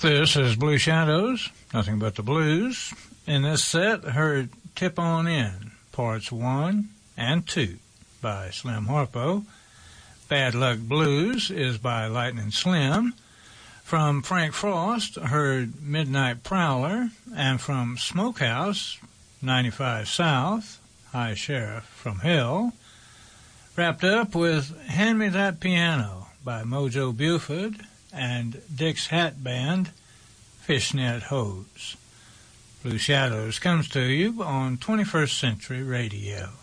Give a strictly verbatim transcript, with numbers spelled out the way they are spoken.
This is Blue Shadows, nothing but the blues. In this set, heard Tip On In, parts one and two by Slim Harpo. Bad Luck Blues is by Lightning Slim. From Frank Frost, heard Midnight Prowler. And from Smokehouse, ninety-five South, High Sheriff from Hell. Wrapped up with Hand Me That Piano by Mojo Buford and Dick's Hat Band, Fishnet Hose. Blue Shadows comes to you on twenty-first Century Radio.